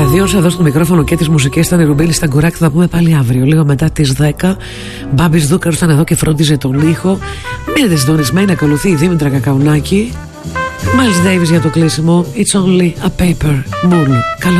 Αδειώσα εδώ στο μικρόφωνο και τις μουσικές. Ήταν η Ρουμπίλη στα Γκουράκ. Θα πούμε πάλι αύριο, λίγο μετά τις 10. Μπάμπης Δούκαρος ήταν εδώ και φρόντιζε τον ήχο. Μείνετε συντονισμένοι, ακολουθεί η Δήμητρα Κακαουνάκη. Miles Davis για το κλείσιμο. It's only a paper moon. Καλό